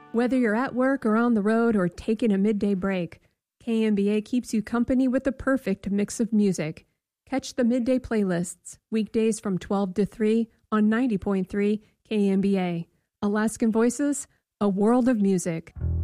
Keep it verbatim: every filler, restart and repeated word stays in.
Whether you're at work or on the road or taking a midday break, K M B A keeps you company with the perfect mix of music. Catch the midday playlists, weekdays from twelve to three on ninety point three K M B A. Alaskan Voices, a world of music.